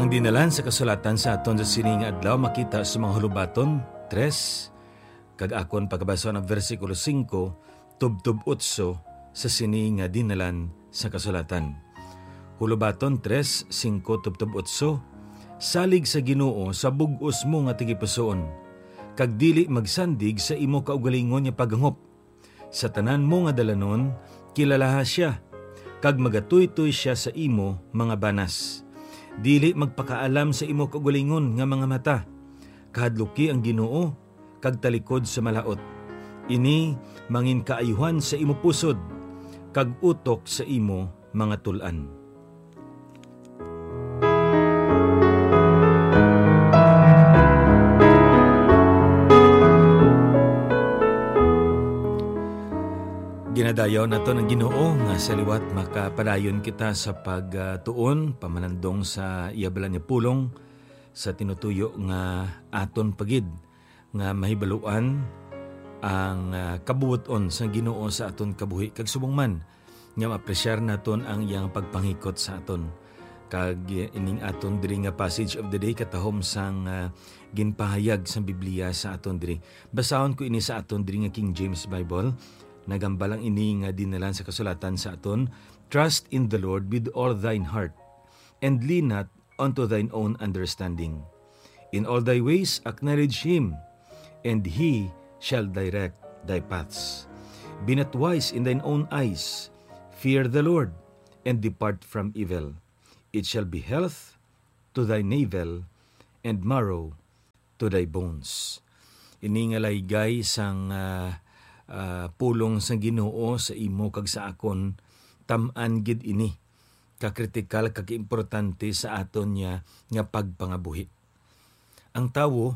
Ang dinalan sa kasulatan sa aton sa sining adlaw makita sa mga hulubaton 3 kag akon pagkabasa ng versikulo 5 tubtub 8 sa sining dinalan sa kasulatan. Hulubaton 3:5 tubtub 8 salig sa Ginoo sa bug-os mo nga tigipusoon kag dili magsandig sa imo kaugalingon nga paghangop. Sa tanan mo nga dalanon kilalaha siya kag magatuytoy siya sa imo mga banas. Dili magpakaalam sa imo kaugalingon nga mga mata. Kahadluki ang Ginoo kag talikod sa malaot. Ini mangin kaayuhan sa imo pusod kag utok sa imo mga tulan. Ginadayaw nato ng Ginoo nga sa liwat makapadayon kita sa pagtuon pamalandong sa iyabala niya pulong sa tinutuyo nga aton pagid nga mahibaluan ang kabuoton sa Ginoo sa aton kabuhi kag subong man nga ma-appreciate naton ang iyang pagpanghikot sa aton. Kag ining aton diri nga passage of the day katahom sang ginpahayag sa Biblia sa aton diri. Basahon ko ini sa aton diri nga King James Bible. Nagambalang ini nga dinalan sa kasulatan sa aton, trust in the Lord with all thine heart, and lean not unto thine own understanding. In all thy ways acknowledge Him, and He shall direct thy paths. Be not wise in thine own eyes, fear the Lord, and depart from evil. It shall be health to thy navel, and marrow to thy bones. Ini nga laygay sang pulong sa Ginoo sa imo kag sa akon tam-an gid ini kakritikal kag importante sa aton niya nga pagpangabuhi. Ang tawo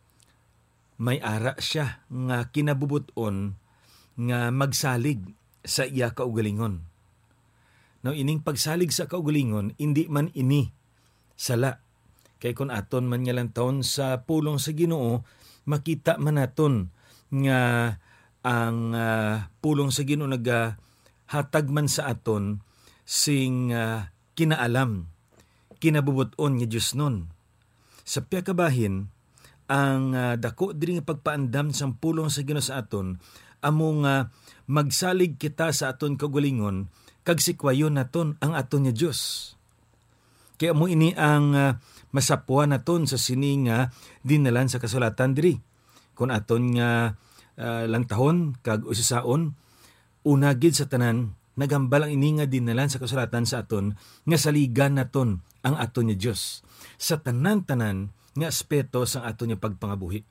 may ara siya nga kinabubuton nga magsalig sa iya kaugalingon. Now ining pagsalig sa kaugalingon hindi man ini sala kay kun aton man nga lang taon sa pulong sa Ginoo makita man naton nga ang pulong sa Ginoo naghatag man sa aton sing kinaalam, kinabubuton nga Diyos nun. Sa piyakabahin, ang dako diri nga pagpaandam sang pulong sa Ginoo sa aton, among magsalig kita sa aton kaugalingon, kag sikwayon naton ang aton nga Diyos. Kaya mo ini ang masapwa naton sa sining dinalan sa kasulatan diri. Kung aton nga lang tahon kag usisaon una gid sa tanan nagambal ang ini nga dinalan sa kasulatan sa aton nga saligan naton ang aton nga Dios sa tanan-tanan nga aspeto sa aton nga pagpangabuhi.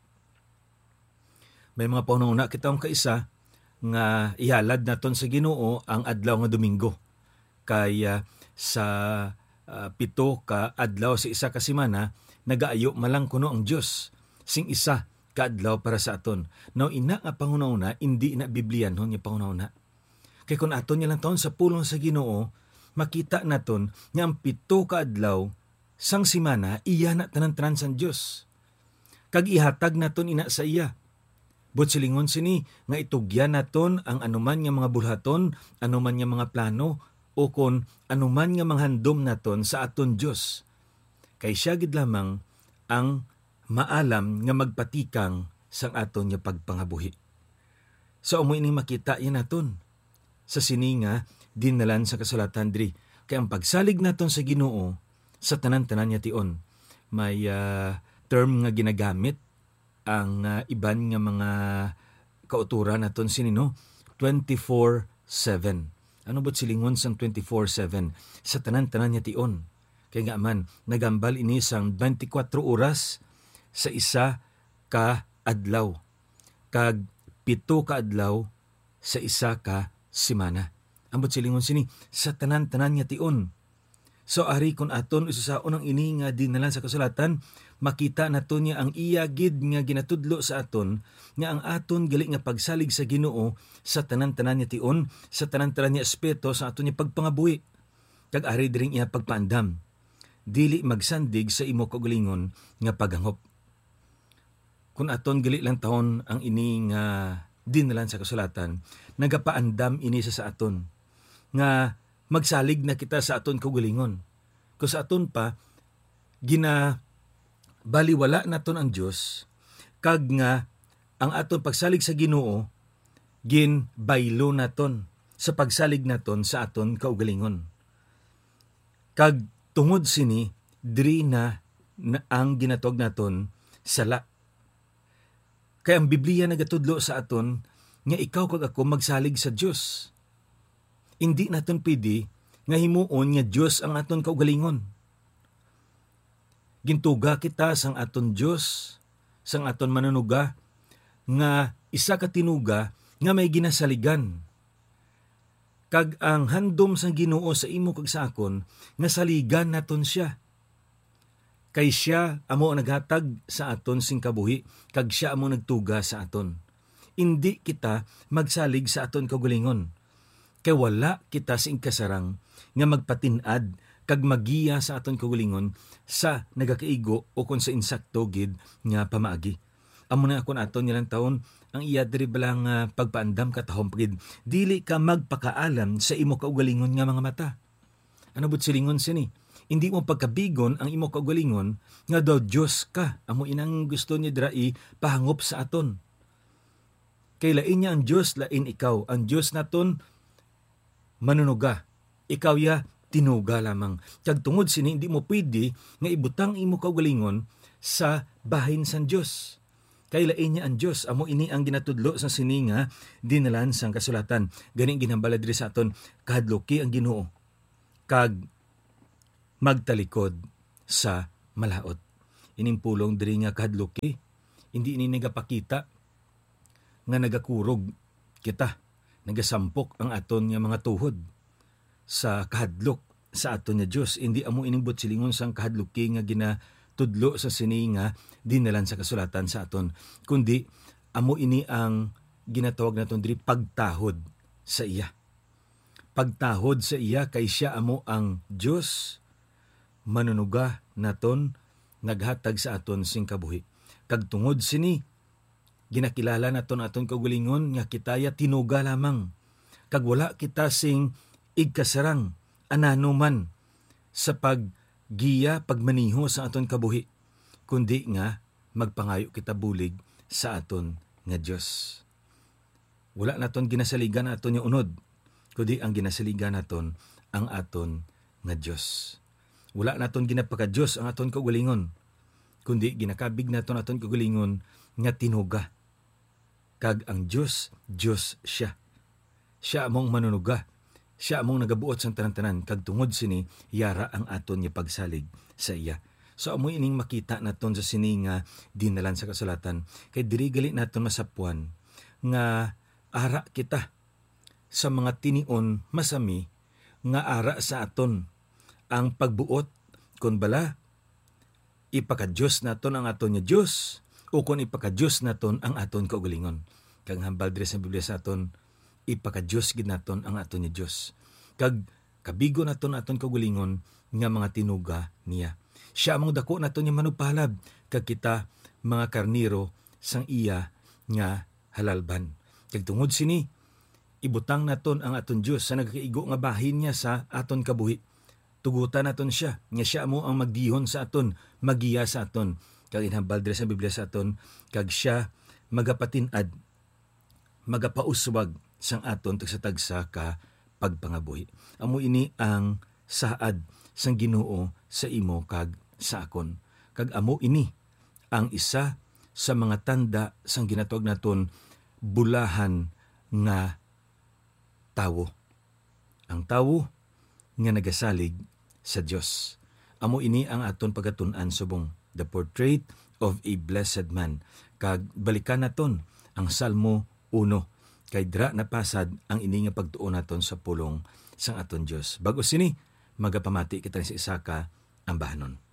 May mga paununa kitang kaisa nga ihalad naton sa Ginoo ang adlaw nga Domingo kay sa 7 ka adlaw sa isa ka semana nagaayo malang kuno ang Dios sing isa kaadlaw para sa aton. Now, ina nga pangunauna, hindi na Biblian hon nga pangunauna. Kaya kung aton niya lang taon sa pulong sa Ginoo, makita naton nga ang 7 kaadlaw sang simana, iya na tanan-tanan sa Diyos. Kag ihatag naton ina sa iya. But silingon sini, nga itugyan naton ang anuman nga mga bulhaton, anuman nga mga plano, o kon anuman nga mga handom naton sa aton Diyos. Kay siya gid lamang ang maalam nga magpatikang sang aton nga pagpangabuhi. So amo ini makita yan naton sa sininga dinalan sa kasulatan diri. Kay ang pagsalig naton sa Ginoo sa tanan-tanan niya tion. May term nga ginagamit ang iban nga mga kauturan naton sinino 24/7. Ano ba silingon sang 24/7 sa tanan-tanan niya tion? Kay nga man nagambal ini sang 24 oras sa isa ka adlaw, kag 7 ka adlaw sa isa ka semana. Ambot silingon sini, sa tanan-tanan nga tion. So ari kun aton usasaon ang ini nga dinalan sa kasulatan, makita naton niya ang iya gid nga ginatudlo sa aton, nga ang aton gali nga pagsalig sa Ginoo sa tanan-tanan nga tion, sa tanan-tanan nga aspeto sa aton nga pagpangabuhi. Kag ari diring iya pagpaandam, dili magsandig sa imo kaugalingon nga paghangop. Kung aton gali lang taon ang ini nga dinalan sa kasulatan, nagapaandam ini sa aton nga magsalig na kita sa aton kaugalingon. Kung sa aton pa baliwala naton ang Dios kag nga ang aton pagsalig sa Ginoo baylo naton sa pagsalig naton sa aton kaugalingon. Kag tungod sini diri na ang ginatawag naton sala. Kaya ang Biblia nagatudlo sa aton nga ikaw kag ako magsalig sa Dios. Hindi naton pwede nga himuon nga Dios ang aton kaugalingon. Gintuga kita sang aton Dios, sang aton manunuga, nga isa ka tinuga nga may ginasaligan. Kag ang handom sang Ginoo sa imo kag sa akon, nga saligan naton siya. Kay siya amo naghatag sa aton sing kabuhi, kag siya amo nagtuga sa aton. Hindi kita magsalig sa aton kaugalingon. Kay wala kita sing kasarang nga magpatin-ad kag magiya sa aton kaugalingon sa nagakaigo o kung sa insakto gid nga pamaagi. Amo na akon aton nilang taon ang iya diri balang pagpaandam katahom pagid dili ka magpakaalam sa imo kaugalingon nga mga mata. Ano but silingon sini? Hindi mo pagkabigon ang imo kaugalingon nga daw Dios ka. Amo inang gusto ni drai pahangop sa aton. Kay lain niya ang Dios, lain ikaw. Ang Dios naton manunuga. Ikaw ya tinuga lamang. Kag tungod sini hindi mo pwede nga ibutang imo kaugalingon sa bahin sang Dios. Kay lain niya ang Dios. Amo ini ang ginatudlo sa sininga dinalan sang kasulatan. Ganing ginhambala diri sa aton kahadloki ang Ginoo kag magtalikod sa malaot. Inimpulong diri nga kahadloki, hindi ini nagapakita nga nagakurog kita, nagasampok ang aton nga mga tuhod sa kahadlok sa aton nga Dios. Hindi amo inibot silingon sang kahadloki nga ginatudlo sa sininga dinalan sa kasulatan sa aton, kundi amo ini ang ginatawag naton diri pagtahod sa iya. Pagtahod sa iya kay siya amo ang Dios manunuga naton, naghatag sa aton sing kabuhi. Kag tungod sini ginakilala naton aton kaugalingon nga kitaya tinuga lamang. Kag wala kita sing igkasarang anano man sa paggiya pagmaniho sa aton kabuhi, kundi nga magpangayo kita bulig sa aton nga Dios. Wala naton ginasaligan aton nga unod, kundi ang ginasaligan naton ang aton nga Dios. Wala naton ginapaka-Dios ang aton kaugalingon, kundi ginakabig naton aton kaugalingon nga tinuga. Kag ang Dios, Dios siya. Siya among manunuga. Siya among nagabuot sang tanan-tanan. Kag tungod sini, yara ang aton nga pagsalig sa iya. So amo ining makita naton sa sini nga dinalan sa kasulatan. Kay diri gali naton masapuan nga ara kita sa mga tinion masami nga ara sa aton ang pagbuot kun bala ipaka-Dios naton ang aton nga Dios o kun ipaka-Dios naton ang aton kaugalingon. Kag hambal diri sa Biblia sa aton, ipaka-Dios gid naton ang aton nga Dios. Kag kabigo naton aton kaugalingon nga mga tinuga niya. Siya among dako naton nga manupalab, kag kita mga karniro sang iya nga halalban. Kag tungod sini ibutang naton ang aton Dios sa nagakaigo nga bahin niya sa aton kabuhi. Tugutan naton siya, nga siya mo ang magdihon sa aton, magiya sa aton. Kag inhambal diri sa Biblia sa aton, kag siya magapatin-ad, magapauswag sang aton sa tagsa ka pagpangabuhi. Amo ini ang saad sang Ginoo sa imo kag sa akon. Kag amo ini ang isa sa mga tanda sang ginatawag naton bulahan nga tawo. Ang tawo nga nagasalig sa Dios. Amo ini ang aton pagatun-an subong The Portrait of a Blessed Man. Kag balikan naton ang Salmo 1. Kay dra napasad ang ini nga pagtuon naton sa pulong sang aton Dios. Bago sini magapamati kita sa isa ka ambahanon.